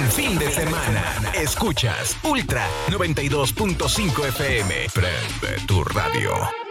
fin de semana. Escuchas Ultra 92.5 FM. Prende tu radio.